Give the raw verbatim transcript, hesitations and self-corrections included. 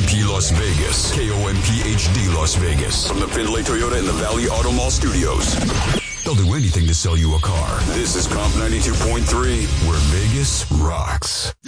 P Las Vegas. K O M P H D Las Vegas. From the Findlay Toyota in the Valley Auto Mall studios. They'll do anything to sell you a car. This is Comp ninety-two point three, where Vegas rocks.